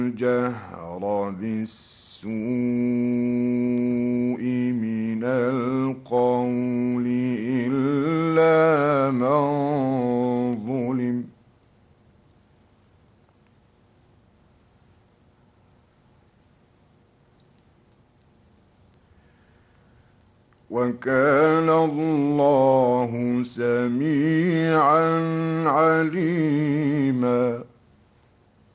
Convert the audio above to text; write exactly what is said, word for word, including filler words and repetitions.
الجهر بالسوء من القول إلا من ظلم وكان الله سميعا عليما